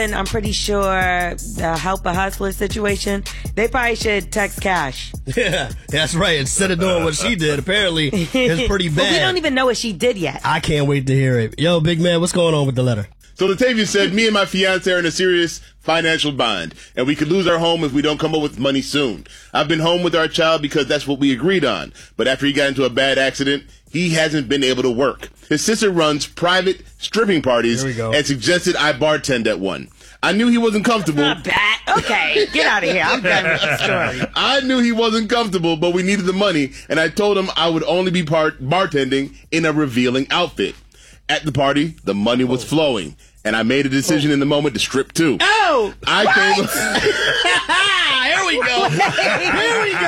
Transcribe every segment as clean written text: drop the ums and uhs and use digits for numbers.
And I'm pretty sure the Help a Hustler situation, they probably should text cash. Yeah, that's right. Instead of doing what she did, apparently it's pretty bad. Well, we don't even know what she did yet. I can't wait to hear it. Yo, big man, what's going on with the letter? So Latavia said, me and my fiance are in a serious financial bind, and we could lose our home if we don't come up with money soon. I've been home with our child because that's what we agreed on. But after he got into a bad accident, he hasn't been able to work. His sister runs private stripping parties and suggested I bartend at one. I knew he wasn't comfortable. Not bad. Okay, get out of here. I'm done with the story. I knew he wasn't comfortable, but we needed the money, and I told him I would only be bartending in a revealing outfit. At the party, the money was flowing, and I made a decision in the moment to strip too. Oh! Came. Here we go. Here we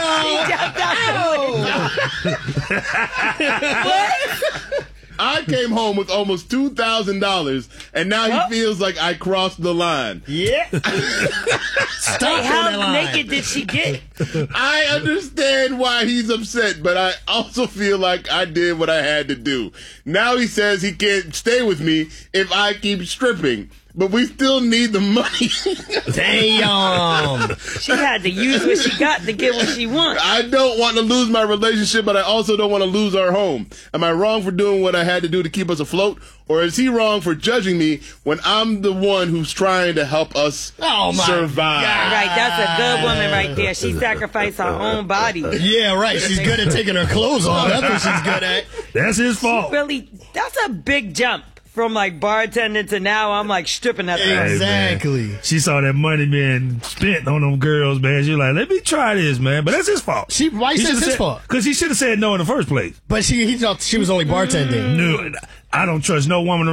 go. What? I came home with almost $2,000, and now he feels like I crossed the line. Yeah. Stop How naked did she get? I understand why he's upset, but I also feel like I did what I had to do. Now he says he can't stay with me if I keep stripping. But we still need the money. Damn. She had to use what she got to get what she wants. I don't want to lose my relationship, but I also don't want to lose our home. Am I wrong for doing what I had to do to keep us afloat? Or is he wrong for judging me when I'm the one who's trying to help us survive? Right, that's a good woman right there. She sacrificed her own body. Yeah, right. She's good at taking her clothes off. That's what she's good at. That's his fault. That's a big jump. From like bartending to now, I'm like stripping that thing. Exactly. Hey, she saw that money being spent on them girls, man. She's like, let me try this, man. But that's his fault. Why is his fault? Because he should have said no in the first place. But he thought she was only bartending. No, I don't trust no woman.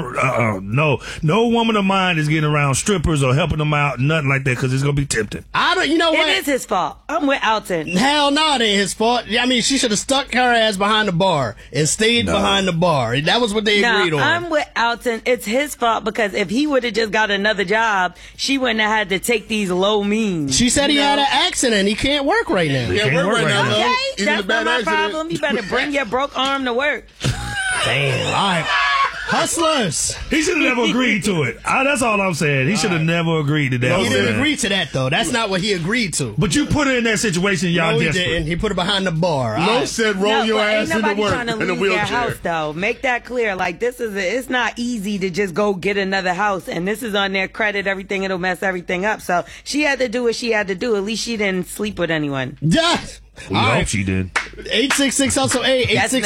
No woman of mine is getting around strippers or helping them out, nothing like that, because it's gonna be tempting. You know what? It is his fault. I'm with Alton. Hell no, it ain't his fault. I mean, she should have stuck her ass behind the bar and stayed behind the bar. That was what they agreed on. I'm with Alton. It's his fault because if he would have just got another job, she wouldn't have had to take these low means. She said he had an accident. He can't work right now. He can't work right now. Okay, that's not my problem. You better bring your broke arm to work. Damn. All right. Hustlers. He should have never agreed to it. That's all I'm saying. He should have never agreed to that. He didn't agree to that, though. That's not what he agreed to. But you put her in that situation, y'all No, he desperate. didn't. He put her behind the bar. Lo said roll your ass into work trying to in a leave wheelchair. their house, though. Make that clear. Like, it's not easy to just go get another house, and this is on their credit, everything. It'll mess everything up. So she had to do what she had to do. At least she didn't sleep with anyone. Yeah. We hope she did. 866-HUSTLE-8,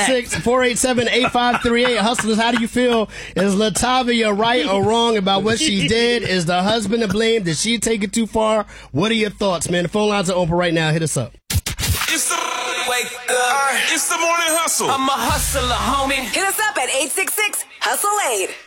866-487-8538. Hustlers, how do you feel? Is Latavia right or wrong about what she did? Is the husband to blame? Did she take it too far? What are your thoughts, man? The phone lines are open right now. Hit us up. It's the wake up. It's the morning hustle. I'm a hustler, homie. Hit us up at 866-HUSTLE-8.